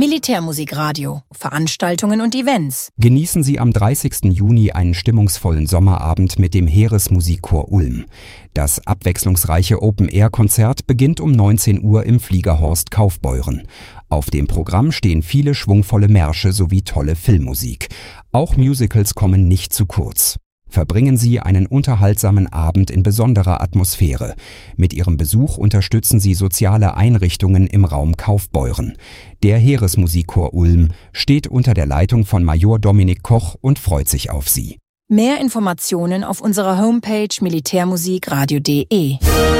Militärmusikradio, Veranstaltungen und Events. Genießen Sie am 30. Juni einen stimmungsvollen Sommerabend mit dem Heeresmusikchor Ulm. Das abwechslungsreiche Open-Air-Konzert beginnt um 19 Uhr im Fliegerhorst Kaufbeuren. Auf dem Programm stehen viele schwungvolle Märsche sowie tolle Filmmusik. Auch Musicals kommen nicht zu kurz. Verbringen Sie einen unterhaltsamen Abend in besonderer Atmosphäre. Mit Ihrem Besuch unterstützen Sie soziale Einrichtungen im Raum Kaufbeuren. Der Heeresmusikchor Ulm steht unter der Leitung von Major Dominik Koch und freut sich auf Sie. Mehr Informationen auf unserer Homepage militärmusikradio.de.